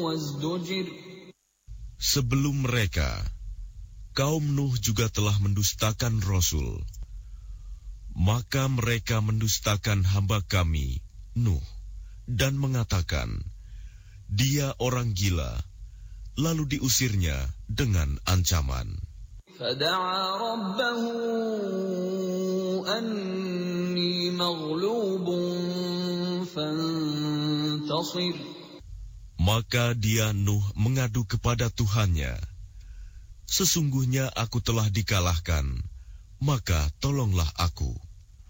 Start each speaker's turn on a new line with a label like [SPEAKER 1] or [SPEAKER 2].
[SPEAKER 1] وازدجر.
[SPEAKER 2] Sebelum mereka, kaum Nuh juga telah mendustakan Rasul. Maka mereka mendustakan hamba kami, Nuh, dan mengatakan, dia orang gila, lalu diusirnya dengan ancaman.
[SPEAKER 1] فدعا ربه أني مغلوب فانتصر.
[SPEAKER 2] Maka dia Nuh mengadu kepada Tuhannya, sesungguhnya aku telah dikalahkan, maka tolonglah aku.